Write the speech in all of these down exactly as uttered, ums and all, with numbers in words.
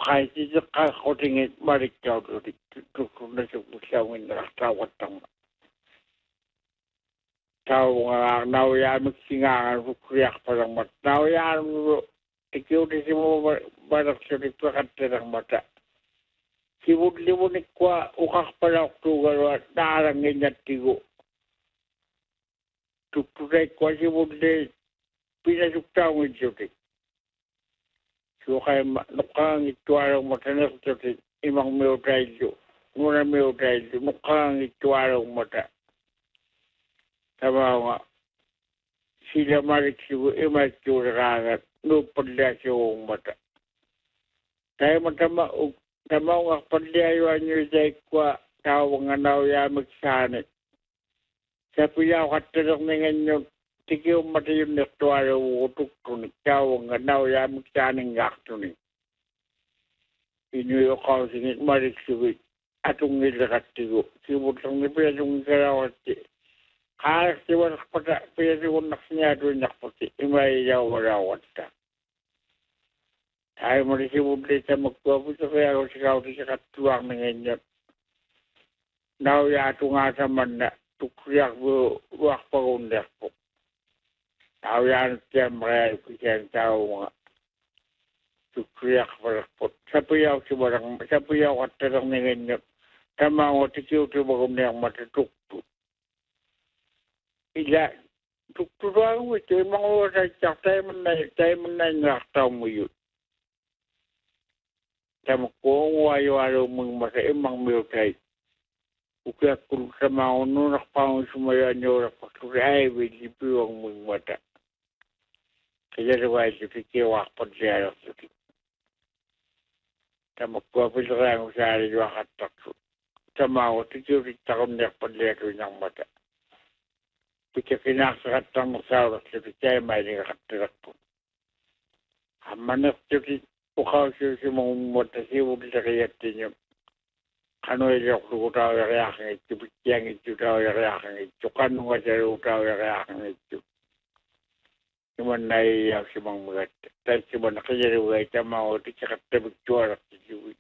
kai ti ka khoting it marik kau tu tu tu na su pusau in ra ta watang tau nga nau ya mixinga ru kriak parang mat nau ya ikiu di simo barak su di pakat terang mata sibut libu ni kwa ukak parak tu garwa darang ngenyat tigo tu tu dai kwa sibut de pina sukta ngi juti so kai nukang ituarang mata na juti imang meu dai ju ngura meu dai ju nukang ituarang mata Tabawa sila marik sibu imat juragat no padla siung mata. Tayo matama tama nga padla yuan yu jay kwa tao nga nao ya magsanit. Sa piyaw katarang ningan yun tikiw mata yung nektuara utuk tunik tao nga nao ya magsaning gak tunik. Inuyo kao singit marik sibu atong nilakat tigo. Sibutang nipi atong karawat Kaya siwa nakpata, pia siwa naksanyado nakpati, imay yaw marawat ka. Tayo mo rin siwa sa magpapito kaya ako sigaw di sa katuwang ng inyo. Now yato nga sa man na, tukriyak mo, wak pa kundak po. Tayo yan siya makaya kusyan tao mga tukriyak pa po. Sa piyaw siwa, sa piyaw katarang ng inyo. Tama mo, tikiw tiba kong niyang matutukto. Ila tuktuang itu memang orang cakap menai, saya menai ngerti muyut. Sama kong wayu wayu mengmasa emang miutai. Ukia kuru sama onu nak pang semua nyor pakai air biji piang mengmata. Kerja riwayat itu kewak perjalanan itu. Sama kau pilih sehari dua kata. Sama waktu itu kita kau nak perjalanan yang mata. Pika kinasakat ng masawa sa kaya may nakatirak po. Hamanak yung ukaw siya si mga matasiwag sa kayatin yung kano yung lukutaw yung reaking ito, bikyang ito daw yung reaking ito, kano nga siya lukutaw yung reaking ito. Yung mga naiyaw si mga mga tayo si mga nakayariway sa mga ito sa katabigtuarak si Juwi.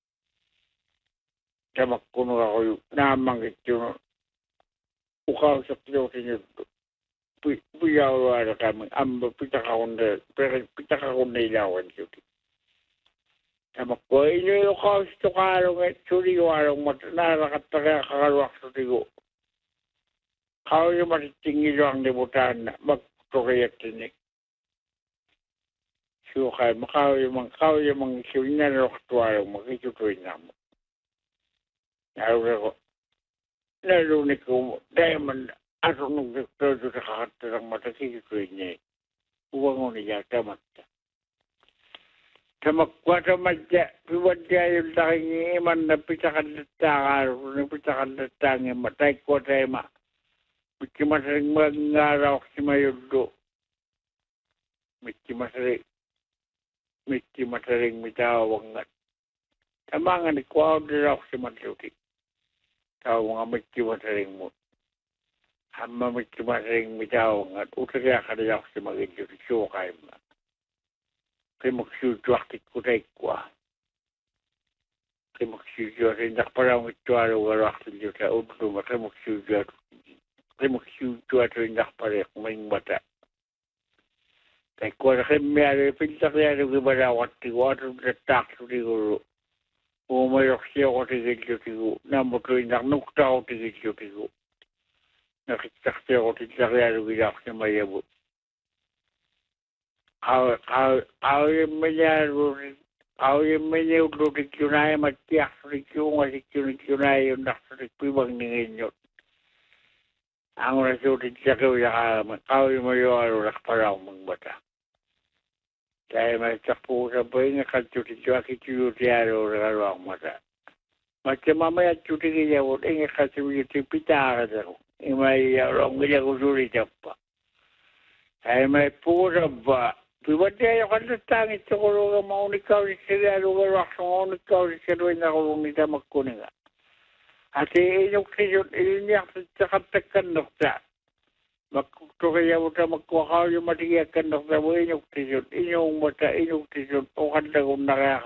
Sa magkuno ako yung namang ito ukaw sa pilotin ito. Puyaw wala kami, amba pitakakunda, pitakakunda ilawan ito. Sama ko, ino ukaw sa tukarong at suri warong matanarakatakaya kakalwak sa tigo. Kau yung matitingil ang libutan na magtukayat tinik. So kaya makaw yung mga kau yung mga siwinan na waktuwarong makitutuin naman. Naroon ako. Narunik ko, dahil man ato nung doktor sa kakatarang matakikikoy niya. Uwang ko niya, tamat ka. Tamakwa tamat niya, piwad niya yung laking iman na pitakan na tangar, na pitakan na tangi, matay ko tayo ma. Miti masaring magngaraw si Mayudo. Miti masaring, miti masaring mitawangan. Tamangan ni Kwaw diraw si Matluti. Tao nga magkimasaring mo. Hama magkimasaring mitawang at utagya ka na ako sa mga injurisyo kayo ma. Kaya magsiudwakit ko tayo kwa. Kaya magsiudwakit, hindi ka parang ituaro garak sa Diyos sa udluma. Kaya magsiudwakit, kaya magsiudwakit, hindi ka parang may mata. Kaya kwa na kayo mayari, pinta kaya nung ibarawat tigo, at ang tatak sa tiguro. Umayok siya ko tigil-tigo. Namutoy na nukta ko tigil-tigo. Nakitak siya ko tigil-tigo. Bilang siya mayabot. Kau yung manyaro rin. Kau yung manyaro rin. Kunay matiyak rin. Kunay kunay yung naksarik pibang ningin yun. Ang nasulit siya ko yung kalaman. Kau yung mayaro rin. Parang magbata. Kaya may tapo sa bahay nga katutin siya kituyutiyaro na kalawang mata. Mati mamaya tutin niya ko, eh nga katuyutin pitakas ako. Eh may yarong niya ko sulit pa. Kaya may pura ba? Piwad niya yung katatangit sa kulungan maunikaw ni sila, lugarwak sa maunikaw ni sila na kulungan nita magkuninga. At inyong kisyon, inyong sa katakan nukta. Magkukaya mo ta magkukaw yung matigakan ng sabuhin yung tisyon, inyong mata, inyong tisyon, o kanda kong nakaka.